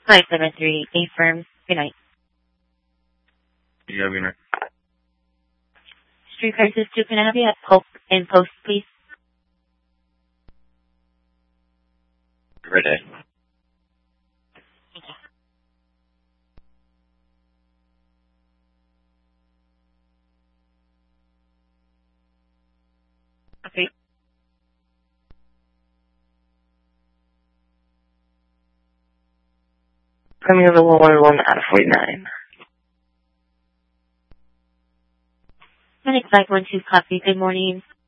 573 A-Firm. Good night. Yeah, good night. Street Crisis 2, can I have you at Pope and Post, please? Right day. Okay. Premier 111 out of 49. Phoenix 512 copy. Good morning.